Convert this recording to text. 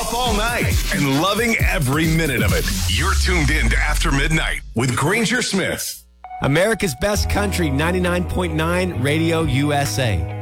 off all night and loving every minute of it. You're tuned in to After Midnight with Granger Smith. America's Best Country 99.9 Radio USA.